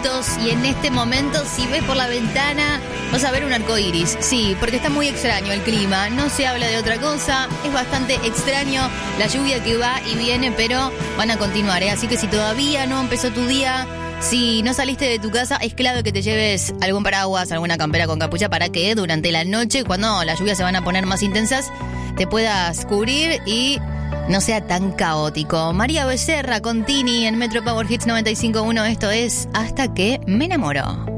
minutos y en este momento, si ves por la ventana, vas a ver un arcoíris. Sí, porque está muy extraño el clima, no se habla de otra cosa, es bastante extraño la lluvia que va y viene, pero van a continuar, ¿eh? Así que si todavía no empezó tu día, si no saliste de tu casa, es clave que te lleves algún paraguas, alguna campera con capucha para que durante la noche, cuando las lluvias se van a poner más intensas, te puedas cubrir y no sea tan caótico. María Becerra con Tini en Metro Power Hits 95.1. Esto es Hasta que me enamoro.